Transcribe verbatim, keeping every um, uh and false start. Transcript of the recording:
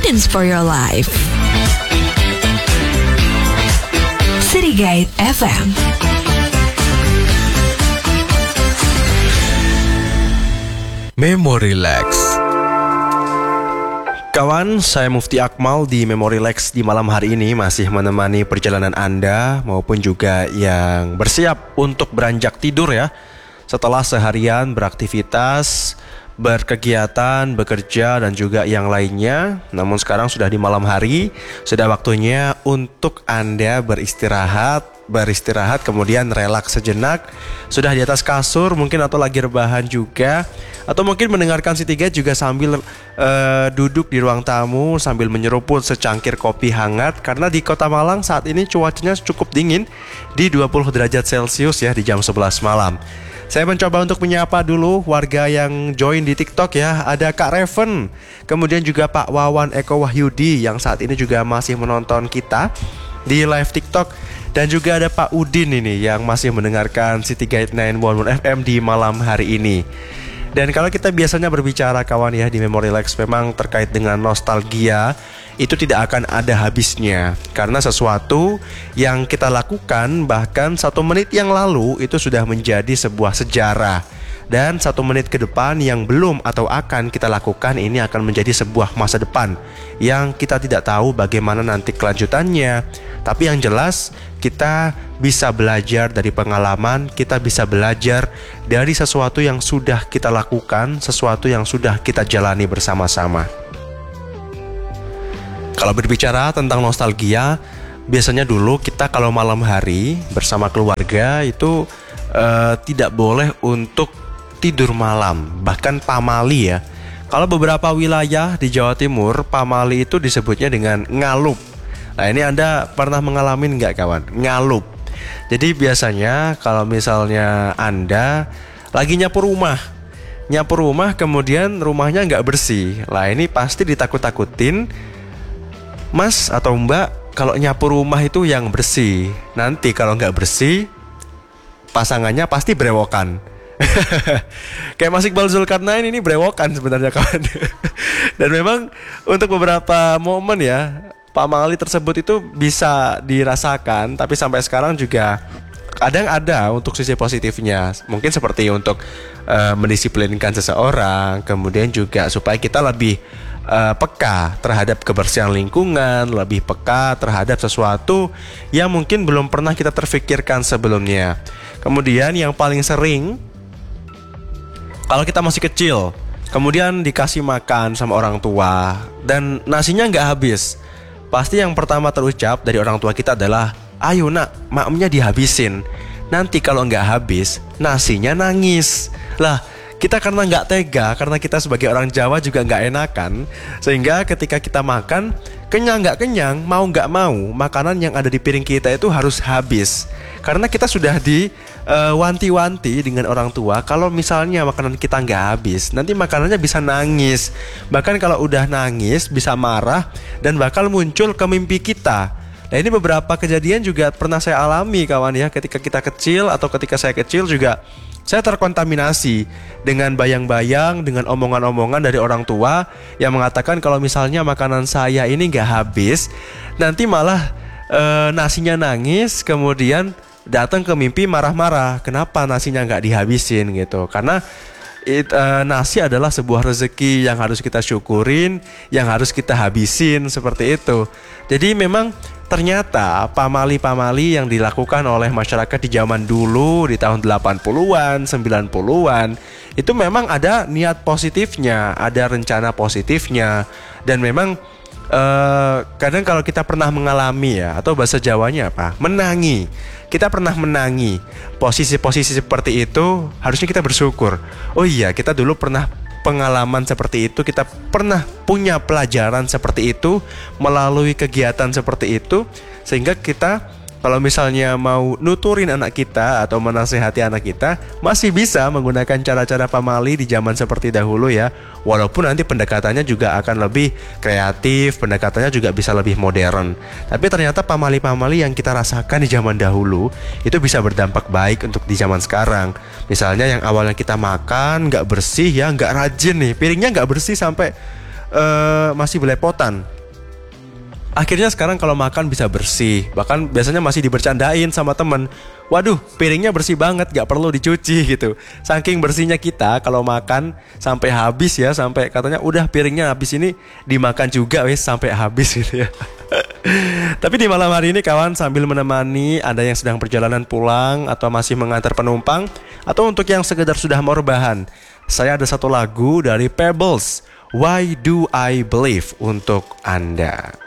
guidance for your life. City Guide F M. Memory Relax. Kawan, saya Mufti Akmal di Memory Relax di malam hari ini masih menemani perjalanan Anda maupun juga yang bersiap untuk beranjak tidur ya. Setelah seharian beraktivitas, berkegiatan, bekerja dan juga yang lainnya. Namun sekarang sudah di malam hari, sudah waktunya untuk Anda beristirahat. Beristirahat kemudian relaks sejenak. Sudah di atas kasur mungkin atau lagi rebahan juga, atau mungkin mendengarkan City Guide juga sambil uh, duduk di ruang tamu sambil menyeruput secangkir kopi hangat. Karena di Kota Malang saat ini cuacanya cukup dingin di dua puluh derajat Celcius ya di jam sebelas malam. Saya mencoba untuk menyapa dulu warga yang join di TikTok ya. Ada Kak Reven, kemudian juga Pak Wawan Eko Wahyudi yang saat ini juga masih menonton kita di live TikTok. Dan juga ada Pak Udin ini yang masih mendengarkan City Guide sembilan satu satu F M di malam hari ini. Dan kalau kita biasanya berbicara kawan ya di Memory Relax memang terkait dengan nostalgia, itu tidak akan ada habisnya. Karena sesuatu yang kita lakukan bahkan satu menit yang lalu itu sudah menjadi sebuah sejarah. Dan satu menit ke depan yang belum atau akan kita lakukan ini akan menjadi sebuah masa depan yang kita tidak tahu bagaimana nanti kelanjutannya. Tapi yang jelas kita bisa belajar dari pengalaman, kita bisa belajar dari sesuatu yang sudah kita lakukan, sesuatu yang sudah kita jalani bersama-sama. Kalau berbicara tentang nostalgia, biasanya dulu kita kalau malam hari bersama keluarga itu uh, tidak boleh untuk tidur malam, bahkan pamali ya. Kalau beberapa wilayah di Jawa Timur, pamali itu disebutnya dengan ngalup. Nah ini Anda pernah mengalami nggak kawan? Ngalup. Jadi biasanya kalau misalnya Anda lagi nyapu rumah, nyapu rumah kemudian rumahnya nggak bersih. Lah ini pasti ditakut-takutin, Mas atau Mbak, kalau nyapu rumah itu yang bersih. Nanti kalau nggak bersih, pasangannya pasti brewokan. Kayak Mas Iqbal Zulkarnain ini brewokan sebenarnya kawan. Dan memang untuk beberapa momen ya, pamali tersebut itu bisa dirasakan. Tapi sampai sekarang juga kadang ada untuk sisi positifnya. Mungkin seperti untuk uh, mendisiplinkan seseorang, kemudian juga supaya kita lebih uh, peka terhadap kebersihan lingkungan, lebih peka terhadap sesuatu yang mungkin belum pernah kita terfikirkan sebelumnya. Kemudian yang paling sering, kalau kita masih kecil, kemudian dikasih makan sama orang tua dan nasinya nggak habis, pasti yang pertama terucap dari orang tua kita adalah, ayo nak, maknya dihabisin. Nanti kalau nggak habis, nasinya nangis. Lah, kita karena nggak tega, karena kita sebagai orang Jawa juga nggak enakan, sehingga ketika kita makan, kenyang nggak kenyang, mau nggak mau, makanan yang ada di piring kita itu harus habis. Karena kita sudah di uh, wanti-wanti dengan orang tua, kalau misalnya makanan kita nggak habis, nanti makanannya bisa nangis. Bahkan kalau udah nangis, bisa marah, dan bakal muncul ke mimpi kita. Nah ini beberapa kejadian juga pernah saya alami kawan ya. Ketika kita kecil atau ketika saya kecil juga, saya terkontaminasi dengan bayang-bayang, dengan omongan-omongan dari orang tua yang mengatakan kalau misalnya makanan saya ini nggak habis, nanti malah e, nasinya nangis, kemudian datang ke mimpi marah-marah. Kenapa nasinya nggak dihabisin gitu? Karena it, e, nasi adalah sebuah rezeki yang harus kita syukurin, yang harus kita habisin seperti itu. Jadi memang ternyata pamali-pamali yang dilakukan oleh masyarakat di zaman dulu, di tahun delapan puluhan, sembilan puluhan, itu memang ada niat positifnya, ada rencana positifnya. Dan memang eh, kadang kalau kita pernah mengalami ya, atau bahasa Jawanya apa? Menangi. Kita pernah menangi posisi-posisi seperti itu, harusnya kita bersyukur. Oh iya, kita dulu pernah pengalaman seperti itu, kita pernah punya pelajaran seperti itu melalui kegiatan seperti itu, sehingga kita kalau misalnya mau nuturin anak kita atau menasehati anak kita, masih bisa menggunakan cara-cara pamali di zaman seperti dahulu ya. Walaupun nanti pendekatannya juga akan lebih kreatif, pendekatannya juga bisa lebih modern. Tapi ternyata pamali-pamali yang kita rasakan di zaman dahulu itu bisa berdampak baik untuk di zaman sekarang. Misalnya yang awalnya kita makan nggak bersih ya, nggak rajin nih, piringnya nggak bersih sampai uh, masih belepotan. Akhirnya sekarang kalau makan bisa bersih. Bahkan biasanya masih dibercandain sama temen, waduh piringnya bersih banget, gak perlu dicuci gitu. Saking bersihnya kita kalau makan sampai habis ya, sampai katanya udah piringnya habis ini dimakan juga wes sampai habis gitu ya. Tapi di malam hari ini kawan, sambil menemani Anda yang sedang perjalanan pulang atau masih mengantar penumpang, atau untuk yang sekedar sudah mau rebahan, saya ada satu lagu dari Pebbles, Why Do I Believe untuk Anda.